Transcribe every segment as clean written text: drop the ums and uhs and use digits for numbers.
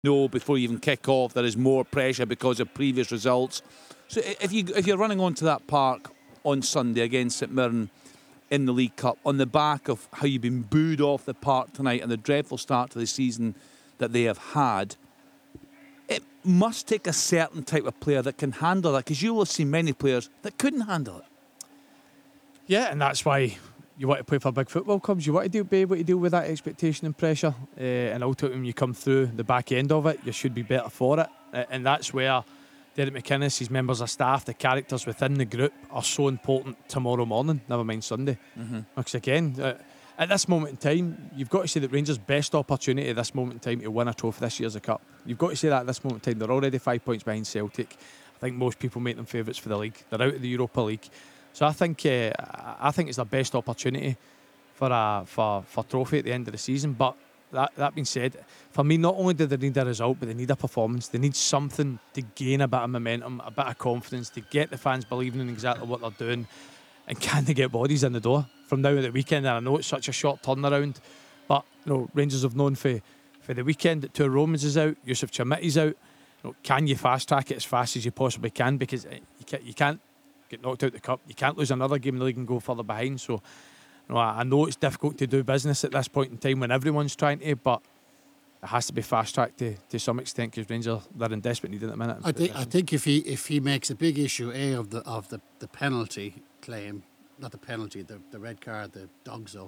know before you even kick off there is more pressure because of previous results. So if you're running onto that park on Sunday against St Mirren in the League Cup on the back of how you've been booed off the park tonight and the dreadful start to the season that they have had, it must take a certain type of player that can handle that, because you will have seen many players that couldn't handle it. Yeah, and that's why you want to play for big football clubs. You want to be able to deal with that expectation and pressure, and ultimately when you come through the back end of it, you should be better for it. And that's where Derek McInnes, his members of staff, the characters within the group are so important tomorrow morning, never mind Sunday. Because again, at this moment in time, you've got to say that Rangers' best opportunity at this moment in time to win a trophy this year is a cup. You've got to say that at this moment in time. They're already 5 points behind Celtic. I think most people make them favourites for the league. They're out of the Europa League. So I think it's their best opportunity for trophy at the end of the season. But that being said, for me, not only do they need a result, but they need a performance. They need something to gain a bit of momentum, a bit of confidence, to get the fans believing in exactly what they're doing. And can they get bodies in the door from now to the weekend? And I know it's such a short turnaround, but Rangers have known for the weekend that Tour Romans is out, Yusuf Chamiti's out. Can you fast track it as fast as you possibly can? Because you can't get knocked out the cup. You can't lose another game in the league and go further behind. So I know it's difficult to do business at this point in time when everyone's trying to, but it has to be fast tracked to some extent, because Rangers, they're in desperate need at the minute. I think if he makes a big issue of the penalty claim, not the penalty, the red card, the Dogso,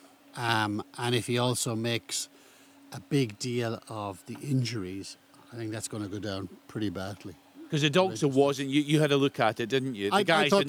and if he also makes a big deal of the injuries, I think that's going to go down pretty badly. Because the Dogso wasn't. You had a look at it, didn't you? I thought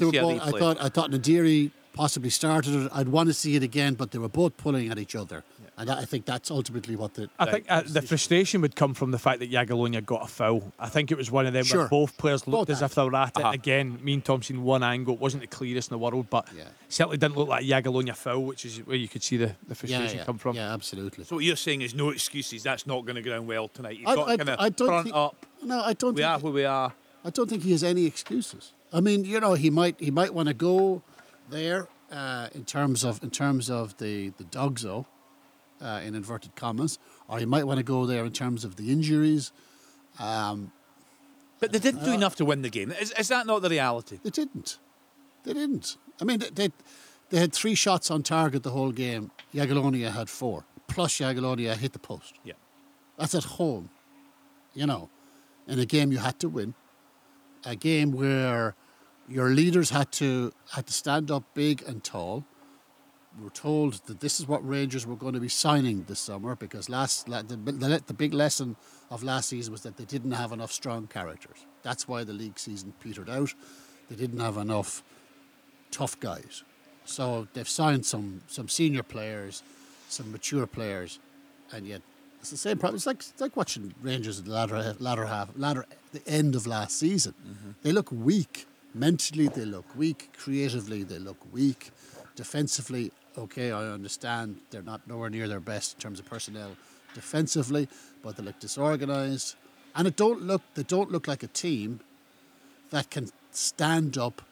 Nadiri possibly started it. I'd want to see it again, but they were both pulling at each other. Yeah. And I think that's ultimately what I think the frustration would come from the fact that Jagiellonia got a foul. I think it was one of them where both players looked as if they were at it. Again, me and Tom seen one angle. It wasn't the clearest in the world, but certainly didn't look like a Jagiellonia foul, which is where you could see the frustration come from. Yeah, absolutely. So what you're saying is no excuses. That's not going to go down well tonight. You've got to kind of front up. No, I don't. We are who we are. I don't think he has any excuses. I mean, he might want to go there in terms of the Dogso, in inverted commas, or he might want to go there in terms of the injuries. But they didn't do enough to win the game. Is that not the reality? They didn't. I mean, they had 3 shots on target the whole game. Jagiellonia had 4. Plus Jagiellonia hit the post. Yeah, that's at home. In a game you had to win. A game where your leaders had to stand up big and tall. We were told that this is what Rangers were going to be signing this summer, because the big lesson of last season was that they didn't have enough strong characters. That's why the league season petered out. They didn't have enough tough guys. So they've signed some senior players, some mature players, and yet it's the same problem. It's like watching Rangers at the the end of last season. Mm-hmm. They look weak. Mentally, they look weak. Creatively, they look weak. Defensively, okay, I understand they're not nowhere near their best in terms of personnel defensively, but they look disorganised. And they don't look like a team that can stand up